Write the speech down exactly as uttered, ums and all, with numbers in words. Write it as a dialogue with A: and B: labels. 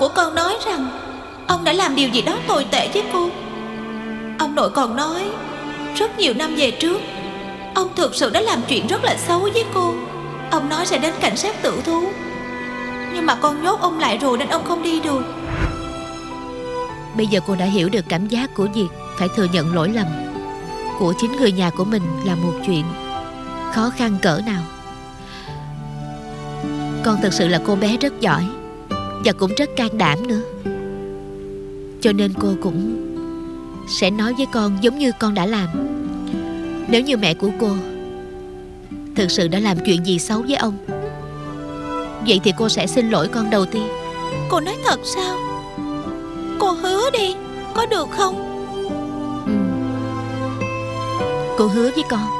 A: của con nói rằng ông đã làm điều gì đó tồi tệ với cô. Ông nội còn nói rất nhiều năm về trước ông thực sự đã làm chuyện rất là xấu với cô. Ông nói sẽ đến cảnh sát tự thú, nhưng mà con nhốt ông lại rồi nên ông không đi được.
B: Bây giờ cô đã hiểu được cảm giác của việc phải thừa nhận lỗi lầm của chính người nhà của mình là một chuyện khó khăn cỡ nào. Con thực sự là cô bé rất giỏi và cũng rất can đảm nữa, cho nên cô cũng sẽ nói với con giống như con đã làm. Nếu như mẹ của cô thực sự đã làm chuyện gì xấu với ông, vậy thì cô sẽ xin lỗi con đầu tiên.
A: Cô nói thật sao? Cô hứa đi, có được không?
B: Ừ. Cô hứa với con.